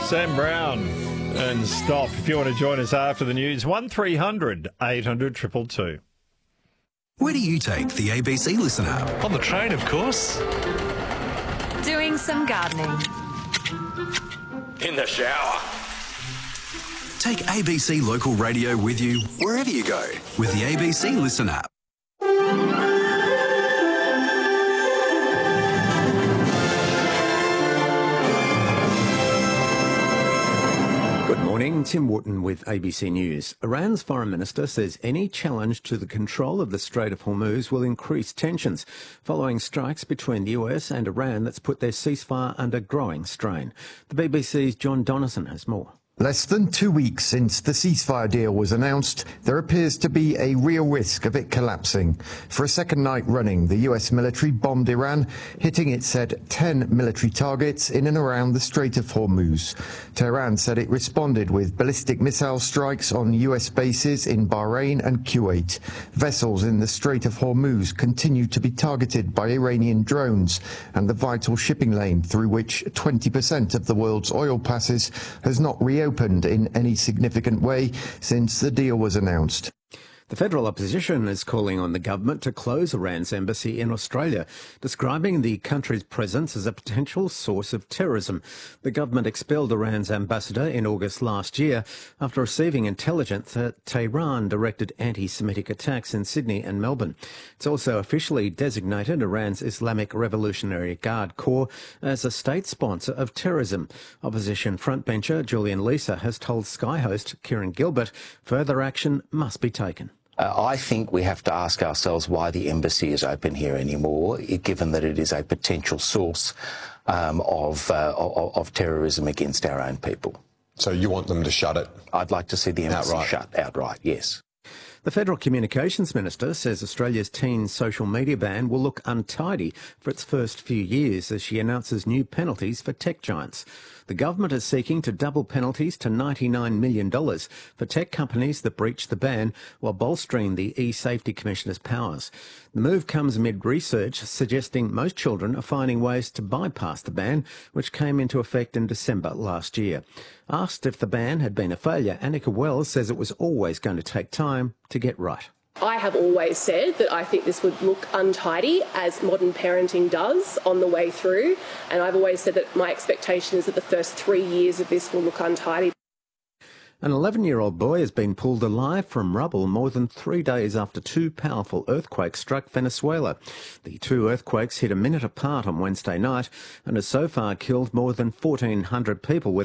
Sam Brown and Stop. If you want to join us after the news, 1300 800 222. Where do you take the ABC Listen app? On the train, of course. Doing some gardening. In the shower. Take ABC Local Radio with you wherever you go with the ABC Listen app. Good morning, Tim Wootton with ABC News. Iran's foreign minister says any challenge to the control of the Strait of Hormuz will increase tensions following strikes between the US and Iran that's put their ceasefire under growing strain. The BBC's John Donnison has more. Less than 2 weeks since the ceasefire deal was announced, there appears to be a real risk of it collapsing. For a second night running, the US military bombed Iran, hitting, it said, 10 military targets in and around the Strait of Hormuz. Tehran said it responded with ballistic missile strikes on US bases in Bahrain and Kuwait. Vessels in the Strait of Hormuz continue to be targeted by Iranian drones, and the vital shipping lane through which 20% of the world's oil passes has not reopened in any significant way since the deal was announced. The federal opposition is calling on the government to close Iran's embassy in Australia, describing the country's presence as a potential source of terrorism. The government expelled Iran's ambassador in August last year after receiving intelligence that Tehran directed anti-Semitic attacks in Sydney and Melbourne. It's also officially designated Iran's Islamic Revolutionary Guard Corps as a state sponsor of terrorism. Opposition frontbencher Julian Leeser has told Sky host Kieran Gilbert further action must be taken. I think we have to ask ourselves why the embassy is open here anymore, given that it is a potential source of terrorism against our own people. So you want them to shut it? I'd like to see the embassy shut outright, yes. The Federal Communications Minister says Australia's teen social media ban will look untidy for its first few years as she announces new penalties for tech giants. The government is seeking to double penalties to $99 million for tech companies that breach the ban while bolstering the e-Safety Commissioner's powers. The move comes amid research suggesting most children are finding ways to bypass the ban, which came into effect in December last year. Asked if the ban had been a failure, Annika Wells says it was always going to take time to get right. I have always said that I think this would look untidy, as modern parenting does on the way through, and I've always said that my expectation is that the first 3 years of this will look untidy. An 11-year-old boy has been pulled alive from rubble more than 3 days after two powerful earthquakes struck Venezuela. The two earthquakes hit a minute apart on Wednesday night and has so far killed more than 1,400 people, with